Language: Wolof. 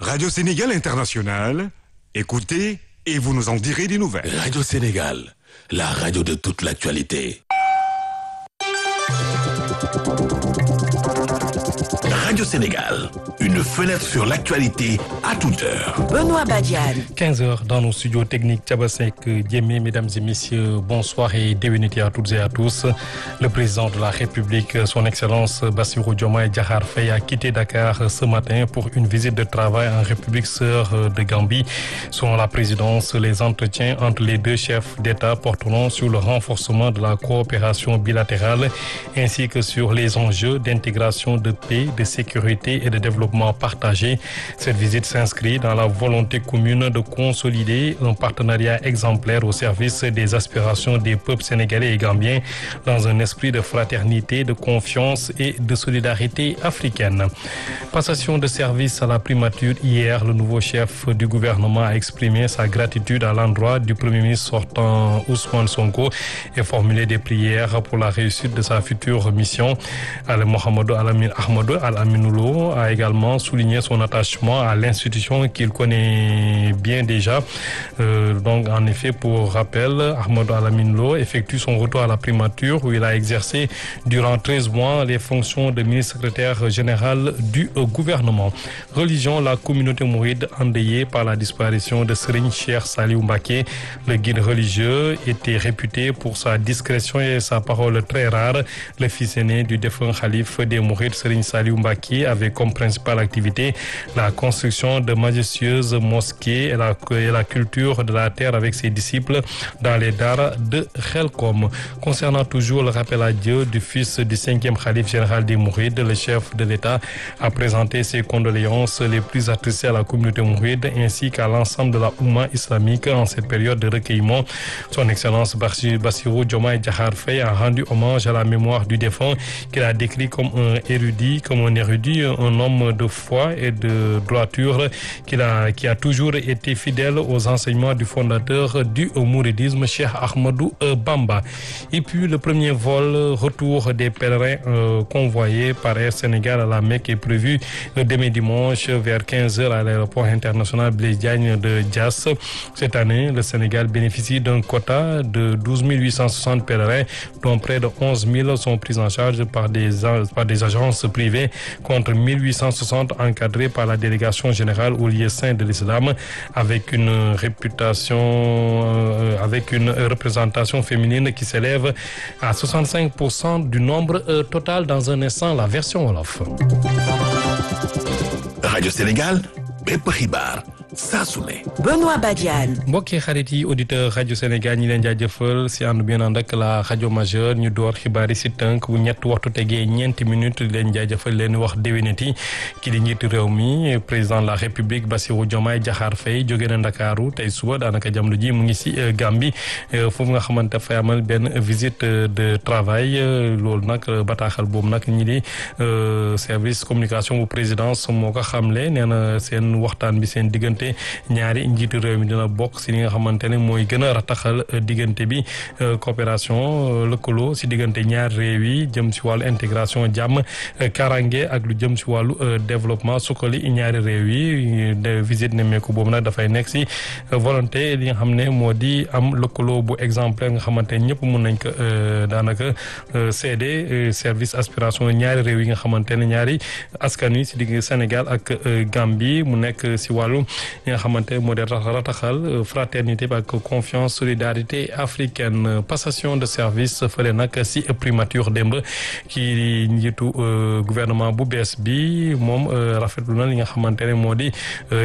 Radio Sénégal International, écoutez et vous nous en direz des nouvelles. Radio Sénégal, la radio de toute l'actualité. Radio Sénégal, une fenêtre sur l'actualité à toute heure. Benoît Badiane. 15h dans nos studios techniques Tchabasek Diémé. Mesdames et messieurs, bonsoir et déwénité à toutes et à tous. Le président de la République, son Excellence Bassirou Diomaye Diakhar Faye, a quitté Dakar ce matin pour une visite de travail en République sœur de Gambie. Selon la présidence, les entretiens entre les deux chefs d'État porteront sur le renforcement de la coopération bilatérale ainsi que sur les enjeux d'intégration de paix, de sécurité et de développement partagé. Cette visite s'inscrit dans la volonté commune de consolider un partenariat exemplaire au service des aspirations des peuples sénégalais et gambiens dans un esprit de fraternité, de confiance et de solidarité africaine. Passation de service à la primature hier, le nouveau chef du gouvernement a exprimé sa gratitude à l'endroit du Premier ministre sortant Ousmane Sonko et formulé des prières pour la réussite de sa future mission. Mohamedou Ahmadou Al-Aminoulo a également souligné son attachement à l'institution qu'il connaît bien déjà. Donc, en effet, pour rappel, Ahmadou Al-Aminoulo effectue son retour à la primature où il a exercé durant 13 mois les fonctions de ministre secrétaire général du gouvernement. Religion, la communauté mouride endeuillée par la disparition de Serigne Cheikh Saliou Mbacké. Le guide religieux était réputé pour sa discrétion et sa parole très rare. Le fils aîné du défunt khalife des mourides, Serigne Saliou Mbacké, avait comme principale activité la construction de majestueuses mosquées et la culture de la terre avec ses disciples dans les dars de Khelkom. Concernant toujours le rappel à Dieu du fils du 5e khalife général des mourides, le chef de l'État a présenté ses condoléances les plus attristées à la communauté mouride ainsi qu'à l'ensemble de la Oumma islamique en cette période de recueillement. Son Excellence Bassirou Diomaye Diakhar Faye a rendu hommage à la mémoire du défunt qu'il a décrit comme un érudit, un homme de foi et de droiture qui a toujours été fidèle aux enseignements du fondateur du mouridisme, Cheikh Ahmadou Bamba. Et puis le premier vol retour des pèlerins convoyés par Air Sénégal à la Mecque est prévu demain dimanche vers 15h à l'aéroport international Blaise Diagne de Diass. Cette année, le Sénégal bénéficie d'un quota de 12 860 pèlerins, dont près de 11 000 sont pris en charge par des agences privées contre 1860 encadrés par la délégation générale au lieu saint de l'islam avec une représentation féminine qui s'élève à 65% du nombre total. Dans un instant, la version Wolof. Radio Sénégal, bépp xibaar saa su ne. Benoît Badiane. mbokki xarit yi auditeur rajo Sénégal ñi leen jaajëfal si ànd bi ngeen ànd ak la rajo majeure ñu door xibaar yi si tënk bu ñetti waxtu tegee ñeenti minutes di leen jaajëfal leen wax déwéniti ki di njiitu réew mi président de la République Bassirou Diomaye Diakhar Faye jóge na Ndakaaru tey suba daanaka jamono ji mu ngi si Gambie foofu nga xamante fay amal benn visite de travail loolu nag bataaxal boobu nag ñi di service communication bu présidence moo ko xamle nee na seen waxtaan bi seen diggante ñaari njiitu réew mi dina bokk si li nga xamante ne mooy gën a rataxal diggante bi coopération lëkkaloo si diggante ñaari réew yi jëm si wàllu intégration jàmm karange ak lu jëm si wàllu développement sukkali ñaari réew yi de visite nemmeeku boobu nag dafay nekk si volonté li nga xam ne moo di am lëkkaloo bu exemplaire nga xamante ne ñëpp mun nañ ko daanaka seede service aspiration ñaari réew yi nga xamante ne ñaari askan yi si digg Sénégal ak Gambie mu nekk si wàllu li nga xamante moo di rataxal fraternité ak confiance solidarité africaine. Passation de service fële nag si primature démb ki njiitu gouvernement bu bees bi moom rafetlu na li nga xamante ne moo di